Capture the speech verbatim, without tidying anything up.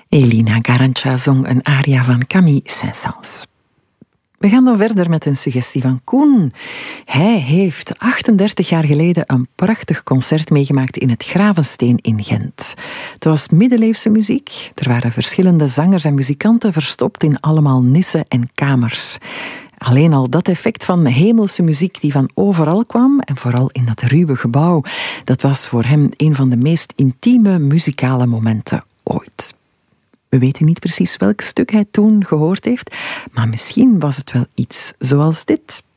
Elina Garanca zong een aria van Camille Saint-Saëns. We gaan dan verder met een suggestie van Koen. Hij heeft achtendertig jaar geleden een prachtig concert meegemaakt in het Gravensteen in Gent. Het was middeleeuwse muziek. Er waren verschillende zangers en muzikanten verstopt in allemaal nissen en kamers. Alleen al dat effect van hemelse muziek die van overal kwam, en vooral in dat ruwe gebouw, dat was voor hem een van de meest intieme muzikale momenten ooit. We weten niet precies welk stuk hij toen gehoord heeft, maar misschien was het wel iets zoals dit.